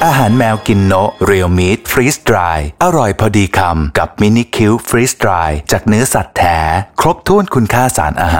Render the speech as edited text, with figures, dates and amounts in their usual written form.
อาหารแมวกินโนะเรียลมีทฟรีสดรายอร่อยพอดีคำกับมินิคิวฟรีสดรายจากเนื้อสัตว์แท้ครบถ้วนคุณค่าสารอาหาร